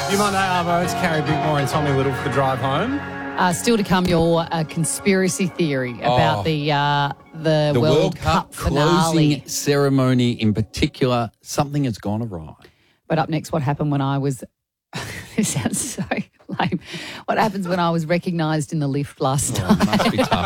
You Monday Arvo, it's Carrie Bickmore and Tommy Little for the drive home. Still to come, your conspiracy theory about the World Cup finale. Closing ceremony in particular, something has gone awry. But up next, what happened when I was... This sounds so lame. What happens when I was recognised in the lift last night? It must be tough.